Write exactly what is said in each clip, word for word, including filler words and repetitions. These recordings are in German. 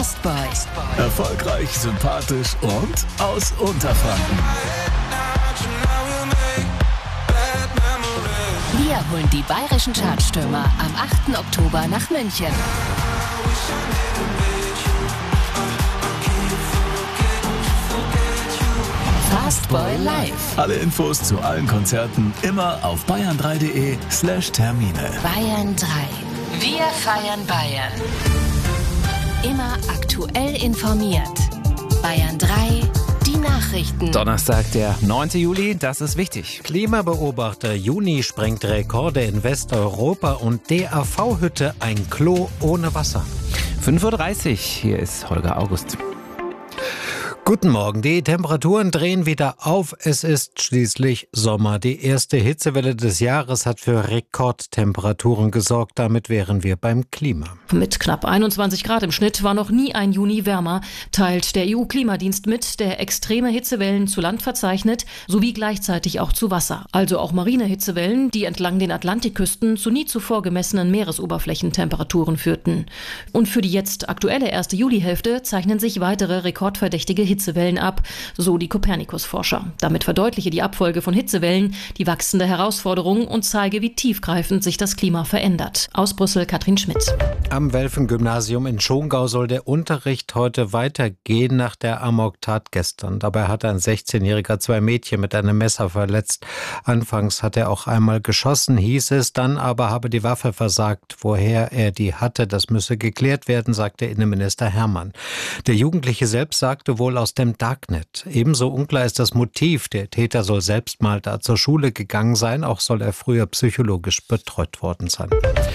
Fastboy. Erfolgreich, sympathisch und aus Unterfranken. Wir holen die bayerischen Chartstürmer am achten Oktober nach München. Fastboy live. Alle Infos zu allen Konzerten immer auf bayern drei punkt de slash Termine. Bayern drei. Wir feiern Bayern. Immer aktuell informiert. Bayern drei, die Nachrichten. Donnerstag, der neunten Juli, das ist wichtig. Klimabeobachter, Juni sprengt Rekorde in Westeuropa und D A V-Hütte, ein Klo ohne Wasser. fünf Uhr dreißig, hier ist Holger August. Guten Morgen, die Temperaturen drehen wieder auf. Es ist schließlich Sommer. Die erste Hitzewelle des Jahres hat für Rekordtemperaturen gesorgt. Damit wären wir beim Klima. Mit knapp einundzwanzig Grad im Schnitt war noch nie ein Juni wärmer, teilt der E U-Klimadienst mit, der extreme Hitzewellen zu Land verzeichnet, sowie gleichzeitig auch zu Wasser. Also auch marine Hitzewellen, die entlang den Atlantikküsten zu nie zuvor gemessenen Meeresoberflächentemperaturen führten. Und für die jetzt aktuelle erste Julihälfte zeichnen sich weitere rekordverdächtige Hitzewellen Hitzewellen ab, so die Copernicus-Forscher. Damit verdeutliche die Abfolge von Hitzewellen die wachsende Herausforderung und zeige, wie tiefgreifend sich das Klima verändert. Aus Brüssel, Katrin Schmidt. Am Welfen-Gymnasium in Schongau soll der Unterricht heute weitergehen nach der Amoktat gestern. Dabei hat ein sechzehnjähriger zwei Mädchen mit einem Messer verletzt. Anfangs hat er auch einmal geschossen, hieß es, dann aber habe die Waffe versagt. Woher er die hatte, das müsse geklärt werden, sagte Innenminister Hermann. Der Jugendliche selbst sagte wohl aus dem Darknet. Ebenso unklar ist das Motiv. Der Täter soll selbst mal da zur Schule gegangen sein. Auch soll er früher psychologisch betreut worden sein.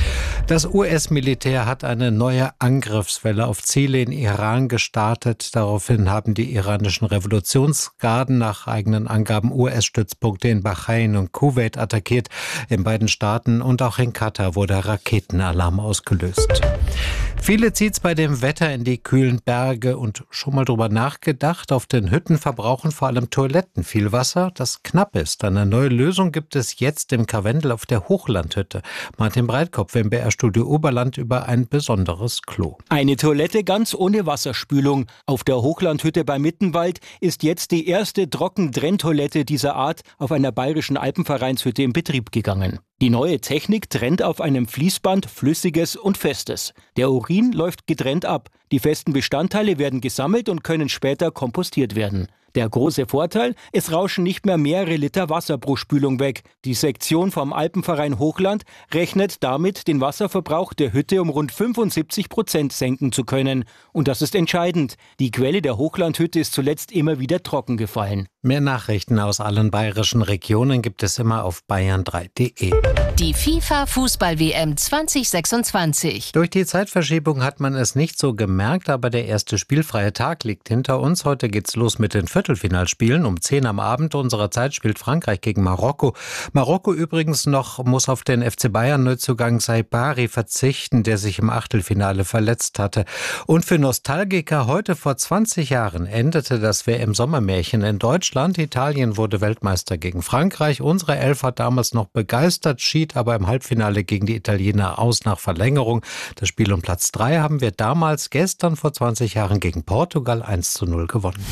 Das U S-Militär hat eine neue Angriffswelle auf Ziele in Iran gestartet. Daraufhin haben die iranischen Revolutionsgarden nach eigenen Angaben U S-Stützpunkte in Bahrain und Kuwait attackiert. In beiden Staaten und auch in Katar wurde Raketenalarm ausgelöst. Viele zieht's bei dem Wetter in die kühlen Berge und schon mal drüber nachgedacht. Auf den Hütten verbrauchen vor allem Toiletten viel Wasser, das knapp ist. Eine neue Lösung gibt es jetzt im Karwendel auf der Hochlandhütte. Martin Breitkopf im B R-Studio Oberland über ein besonderes Klo. Eine Toilette ganz ohne Wasserspülung. Auf der Hochlandhütte bei Mittenwald ist jetzt die erste Trockentrenntoilette dieser Art auf einer bayerischen Alpenvereinshütte in Betrieb gegangen. Die neue Technik trennt auf einem Fließband Flüssiges und Festes. Der Urin läuft getrennt ab. Die festen Bestandteile werden gesammelt und können später kompostiert werden. Der große Vorteil, es rauschen nicht mehr mehrere Liter Wasser pro Spülung weg. Die Sektion vom Alpenverein Hochland rechnet damit, den Wasserverbrauch der Hütte um rund fünfundsiebzig Prozent senken zu können. Und das ist entscheidend. Die Quelle der Hochlandhütte ist zuletzt immer wieder trocken gefallen. Mehr Nachrichten aus allen bayerischen Regionen gibt es immer auf bayern drei punkt de. Die FIFA-Fußball-W M zwanzig sechsundzwanzig. Durch die Zeitverschiebung hat man es nicht so gemerkt, aber der erste spielfreie Tag liegt hinter uns. Heute geht's los mit den Viertelfinalspielen. Um zehn am Abend unserer Zeit spielt Frankreich gegen Marokko. Marokko übrigens noch muss auf den F C Bayern-Neuzugang Saibari verzichten, der sich im Achtelfinale verletzt hatte. Und für Nostalgiker, heute vor zwanzig Jahren endete das W M-Sommermärchen in Deutschland. Italien wurde Weltmeister gegen Frankreich. Unsere Elf hat damals noch begeistert, schied aber im Halbfinale gegen die Italiener aus nach Verlängerung. Das Spiel um Platz drei haben wir damals gestern vor zwanzig Jahren gegen Portugal eins zu null gewonnen.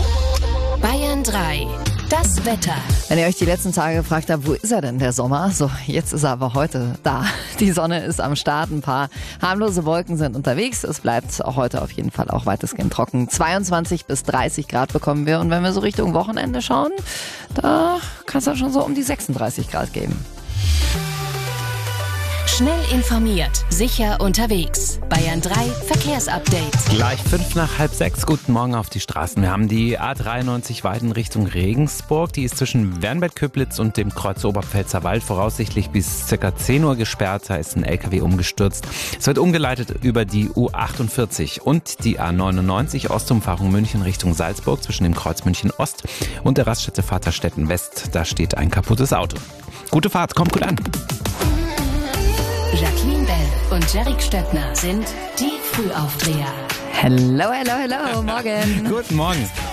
Bayern drei. Das Wetter. Wenn ihr euch die letzten Tage gefragt habt, wo ist er denn, der Sommer? So, jetzt ist er aber heute da. Die Sonne ist am Start, ein paar harmlose Wolken sind unterwegs. Es bleibt auch heute auf jeden Fall auch weitestgehend trocken. zweiundzwanzig bis dreißig Grad bekommen wir. Und wenn wir so Richtung Wochenende schauen, da kann es dann schon so um die sechsunddreißig Grad geben. Schnell informiert, sicher unterwegs. Bayern drei Verkehrsupdate. Gleich fünf nach halb sechs. Guten Morgen auf die Straßen. Wir haben die A dreiundneunzig Weiden Richtung Regensburg. Die ist zwischen Wernberg-Köblitz und dem Kreuz Oberpfälzer Wald voraussichtlich bis ca. zehn Uhr gesperrt. Da ist ein L K W umgestürzt. Es wird umgeleitet über die U achtundvierzig und die A neunundneunzig Ostumfahrung München Richtung Salzburg zwischen dem Kreuz München Ost und der Raststätte Vaterstetten West. Da steht ein kaputtes Auto. Gute Fahrt, kommt gut an. Jacqueline Bell und Jerick Stöckner sind die Frühaufdreher. Hello, hello, hello, morgen. Guten Morgen.